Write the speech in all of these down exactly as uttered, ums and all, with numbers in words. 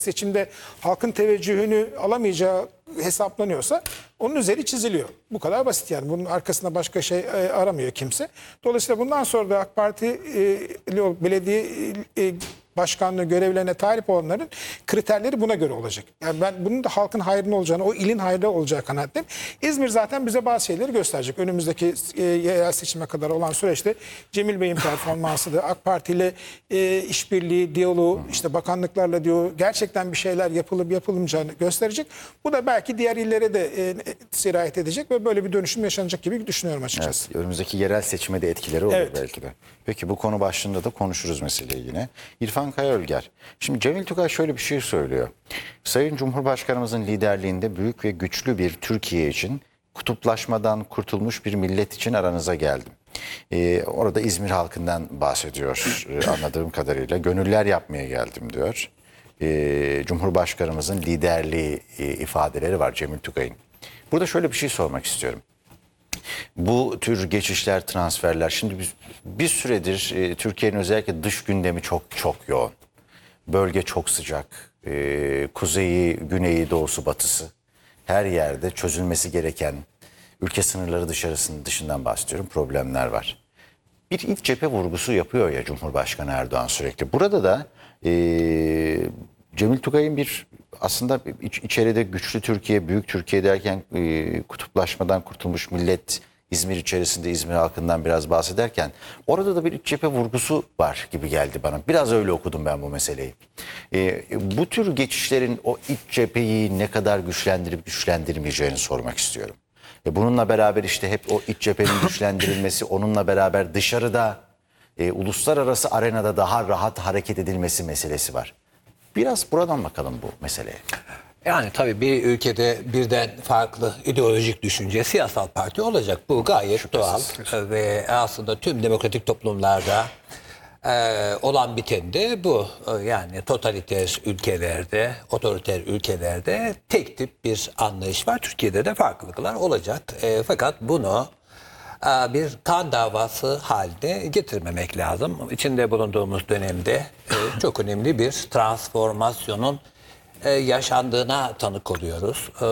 seçimde halkın teveccühünü alamayacağı hesaplanıyorsa onun üzeri çiziliyor. Bu kadar basit yani. Bunun arkasında başka şey e, aramıyor kimse. Dolayısıyla bundan sonra da AK Parti e, belediye e, başkanlığı görevlerine talip olanların kriterleri buna göre olacak. Yani ben bunun da halkın hayrına olacağını, o ilin hayrına olacağı kanaatteyim. İzmir zaten bize bazı şeyleri gösterecek. Önümüzdeki e, yerel seçime kadar olan süreçte Cemil Bey'in performansı da AK Parti ile e, işbirliği, diyaloğu, işte bakanlıklarla diyor gerçekten bir şeyler yapılıp yapılmayacağını gösterecek. Bu da belki diğer illere de e, sirayet edecek ve böyle bir dönüşüm yaşanacak gibi düşünüyorum açıkçası. Evet, önümüzdeki yerel seçime de etkileri olur Evet. belki de. Peki bu konu başlığında da konuşuruz meseleyi yine. İrfan Karaölger. Şimdi Cemil Tugay şöyle bir şey söylüyor. Sayın Cumhurbaşkanımızın liderliğinde büyük ve güçlü bir Türkiye için, kutuplaşmadan kurtulmuş bir millet için aranıza geldim. Ee, orada İzmir halkından bahsediyor ee, anladığım kadarıyla. Gönüller yapmaya geldim diyor. Ee, Cumhurbaşkanımızın liderliği e, ifadeleri var Cemil Tugay'ın. Burada şöyle bir şey sormak istiyorum. Bu tür geçişler, transferler, şimdi biz bir süredir e, Türkiye'nin özellikle dış gündemi çok çok yoğun. Bölge çok sıcak. E, kuzeyi, güneyi, doğusu, batısı her yerde çözülmesi gereken, ülke sınırları dışarısının dışından bahsediyorum, problemler var. Bir iç cephe vurgusu yapıyor ya Cumhurbaşkanı Erdoğan sürekli. Burada da e, Cemil Tugay'ın bir aslında iç, içeride güçlü Türkiye, büyük Türkiye derken e, kutuplaşmadan kurtulmuş millet, İzmir içerisinde İzmir halkından biraz bahsederken orada da bir iç cephe vurgusu var gibi geldi bana. Biraz öyle okudum ben bu meseleyi. E, bu tür geçişlerin o iç cepheyi ne kadar güçlendirip güçlendirmeyeceğini sormak istiyorum. E, bununla beraber işte hep o iç cephenin güçlendirilmesi, onunla beraber dışarıda e, uluslararası arenada daha rahat hareket edilmesi meselesi var. Biraz buradan bakalım bu meseleye. Yani tabii bir ülkede birden farklı ideolojik düşünce, siyasal parti olacak. Bu gayet Şüphesiz. doğal ve aslında tüm demokratik toplumlarda e, olan biten de bu. E, Yani totaliter ülkelerde, otoriter ülkelerde tek tip bir anlayış var. Türkiye'de de farklılıklar olacak. E, fakat bunu e, bir kan davası haline getirmemek lazım. İçinde bulunduğumuz dönemde e, çok önemli bir transformasyonun e, yaşandığına tanık oluyoruz. E,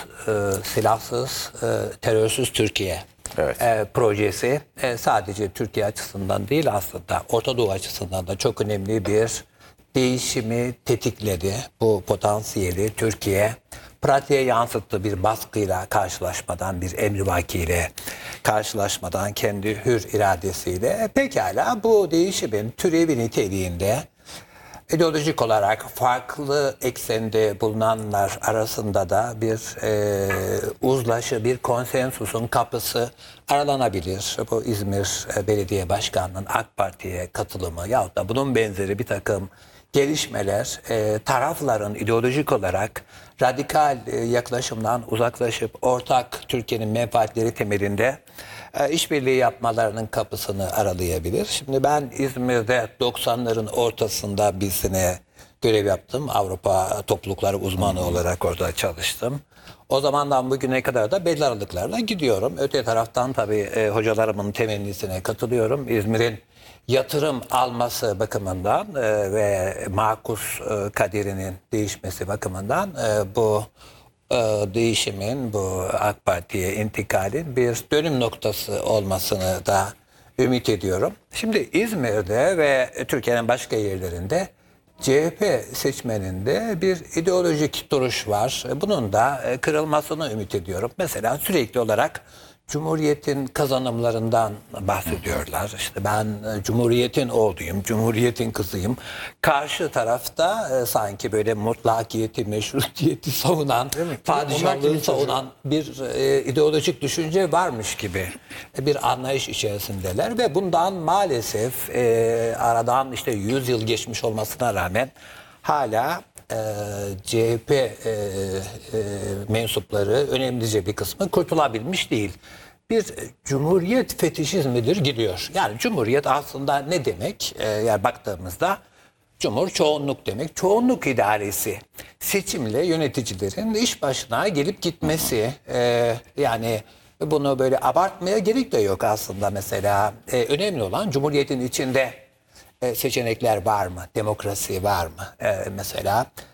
e, silahsız, e, terörsüz Türkiye Evet. e, projesi e, sadece Türkiye açısından değil aslında Orta Doğu açısından da çok önemli bir değişimi tetikledi. Bu potansiyeli Türkiye pratiğe yansıttı, bir baskıyla karşılaşmadan, bir emrivakiyle karşılaşmadan kendi hür iradesiyle. Pekala bu değişimin türevi niteliğinde ideolojik olarak farklı eksende bulunanlar arasında da bir e, uzlaşı, bir konsensusun kapısı aralanabilir. Bu İzmir e, Belediye Başkanı'nın AK Parti'ye katılımı yahut da bunun benzeri bir takım gelişmeler e, tarafların ideolojik olarak radikal e, yaklaşımdan uzaklaşıp ortak Türkiye'nin menfaatleri temelinde e, işbirliği yapmalarının kapısını aralayabilir. Şimdi ben İzmir'de doksanların ortasında bir sene görev yaptım. Avrupa toplulukları uzmanı olarak orada çalıştım. O zamandan bugüne kadar da belli aralıklarla gidiyorum. Öte taraftan tabii e, hocalarımın temennisine katılıyorum. İzmir'in yatırım alması bakımından e, ve makus e, kaderinin değişmesi bakımından e, bu e, değişimin, bu AK Parti'ye intikalin bir dönüm noktası olmasını da ümit ediyorum. Şimdi İzmir'de ve Türkiye'nin başka yerlerinde C H P seçmeninde bir ideolojik duruş var. Bunun da e, kırılmasını ümit ediyorum. Mesela sürekli olarak Cumhuriyet'in kazanımlarından bahsediyorlar. İşte ben e, Cumhuriyet'in oğluyum, Cumhuriyet'in kızıyım. Karşı tarafta e, sanki böyle mutlakiyeti, meşrutiyeti savunan, padişahlığı savunan bir e, ideolojik düşünce varmış gibi e, bir anlayış içerisindeler ve bundan maalesef e, aradan işte yüz yıl geçmiş olmasına rağmen hala e, C H P e, e, mensupları önemlice bir kısmı kurtulabilmiş değil. Bir cumhuriyet fetişizmidir gidiyor. Yani cumhuriyet aslında ne demek? E, yani baktığımızda cumhur çoğunluk demek. Çoğunluk idaresi, seçimle yöneticilerin iş başına gelip gitmesi. E, yani bunu böyle abartmaya gerek de yok aslında mesela. E, önemli olan cumhuriyetin içinde seçenekler var mı? Demokrasi var mı? Ee, mesela